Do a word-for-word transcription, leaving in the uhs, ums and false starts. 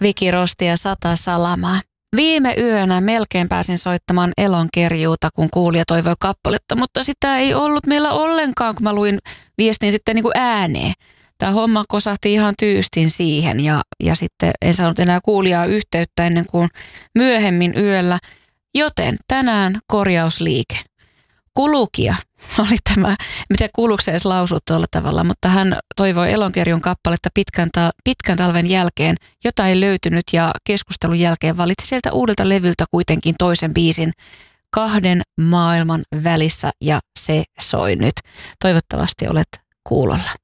Viki Rosti ja Sata Salamaa. Viime yönä melkein pääsin soittamaan Elonkerjuuta, kun kuulija toivoi kappaletta, mutta sitä ei ollut meillä ollenkaan, kun mä luin viestin sitten niin kuin ääneen. Tämä homma kosahti ihan tyystin siihen ja, ja sitten en saanut enää kuulijaa yhteyttä ennen kuin myöhemmin yöllä, joten tänään korjausliike. Kulukija oli tämä, miten kuuluuko se edes lausua tuolla tavalla, mutta hän toivoi Elonkerjun kappaletta pitkän, ta- pitkän talven jälkeen, jota ei löytynyt ja keskustelun jälkeen valitsi sieltä uudelta levyltä kuitenkin toisen biisin Kahden maailman välissä ja se soi nyt. Toivottavasti olet kuulolla.